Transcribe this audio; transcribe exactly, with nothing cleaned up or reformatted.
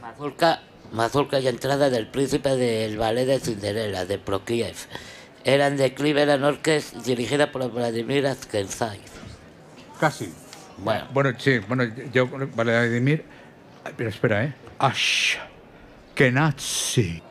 Mazurka, Mazurka y entrada del Príncipe del Ballet de Cinderella, de Prokofiev. Eran de Cleveland Orchestra, dirigida por Vladimir Azkenzaid. Casi. Bueno, Bueno, sí, bueno, yo, Vladimir... Pero espera, ¿eh? Ash. Kenazi.